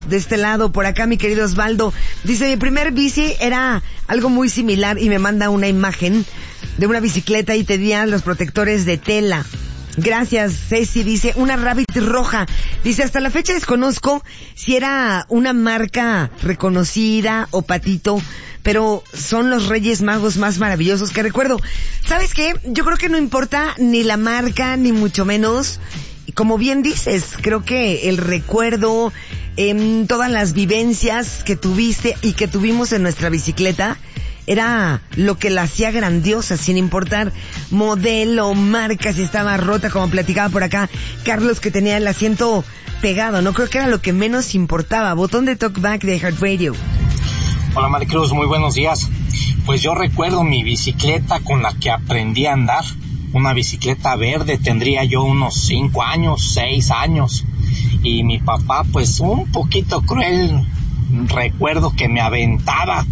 De este lado, por acá, mi querido Osvaldo, dice, mi primer bici era algo muy similar y me manda una imagen de una bicicleta y tenía los protectores de tela. Gracias, Ceci, dice, una Rabbit roja. Dice, hasta la fecha desconozco si era una marca reconocida o patito, pero son los Reyes Magos más maravillosos que recuerdo. ¿Sabes qué? Yo creo que no importa ni la marca, ni mucho menos. Como bien dices, creo que el recuerdo, todas las vivencias que tuviste y que tuvimos en nuestra bicicleta, era lo que la hacía grandiosa, sin importar modelo, marca, si estaba rota, como platicaba por acá Carlos, que tenía el asiento pegado, ¿no? Creo que era lo que menos importaba. Botón de talkback de Heart Radio. Hola Maricruz, muy buenos días. Pues yo recuerdo mi bicicleta con la que aprendí a andar, una bicicleta verde, tendría yo unos 5 años, 6 años, y mi papá, pues un poquito cruel, recuerdo que me aventaba,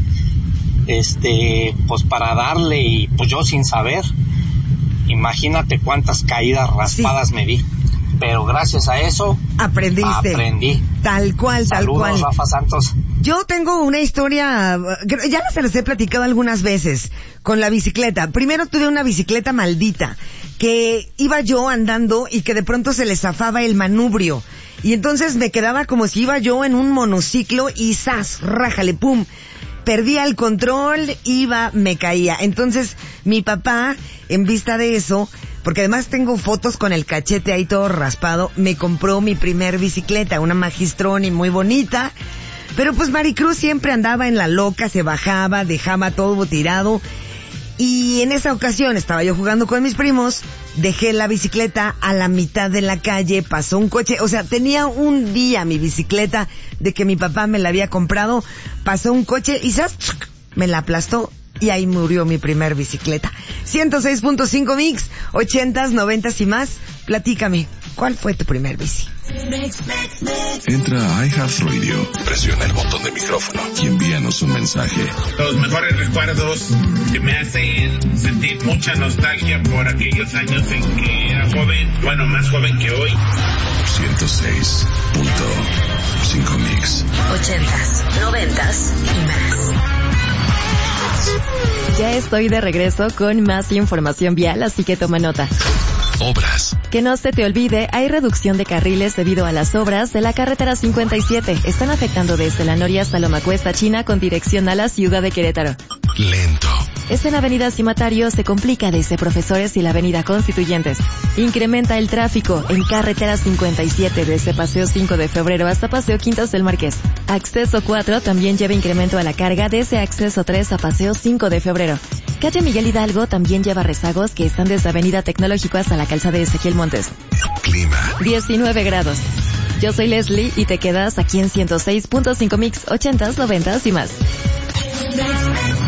pues para darle, y pues yo sin saber, imagínate cuántas caídas raspadas me di. Pero gracias a eso aprendí. Tal cual. Saludos, Rafa Santos. Yo tengo una historia, ya se les he platicado algunas veces, con la bicicleta. Primero tuve una bicicleta maldita, que iba yo andando y que de pronto se le zafaba el manubrio. Y entonces me quedaba como si iba yo en un monociclo y ¡zas! Rájale, pum. Perdía el control, me caía. Entonces mi papá, en vista de eso, porque además tengo fotos con el cachete ahí todo raspado, me compró mi primer bicicleta, una Magistroni muy bonita. Pero pues Maricruz siempre andaba en la loca, se bajaba, dejaba todo tirado. Y en esa ocasión estaba yo jugando con mis primos, dejé la bicicleta a la mitad de la calle, pasó un coche, o sea, tenía un día mi bicicleta de que mi papá me la había comprado, pasó un coche y ¡zas! Me la aplastó y ahí murió mi primer bicicleta. 106.5 Mix, 80s, 90s y más. Platícame, ¿cuál fue tu primer bici? Entra a iHeartRadio, presiona el botón de micrófono y envíanos un mensaje. Los mejores recuerdos que me hacen sentir mucha nostalgia por aquellos años en que era joven, bueno, más joven que hoy. 106.5 Mix. 80s, 90s y más. Ya estoy de regreso con más información vial, así que toma nota. Obras. Que no se te olvide, hay reducción de carriles debido a las obras de la carretera 57. Están afectando desde la Noria hasta Lomacuesta, China, con dirección a la ciudad de Querétaro. Lento. En la avenida Cimatario se complica desde Profesores y la avenida Constituyentes. Incrementa el tráfico en carretera 57 desde Paseo 5 de Febrero hasta Paseo Quintas del Marqués. Acceso 4 también lleva incremento a la carga desde Acceso 3 a Paseo 5 de Febrero. Calle Miguel Hidalgo también lleva rezagos que están desde Avenida Tecnológico hasta la calzada de Ezequiel Montes. Clima. 19 grados. Yo soy Leslie y te quedas aquí en 106.5 Mix, 80s, 90s y más.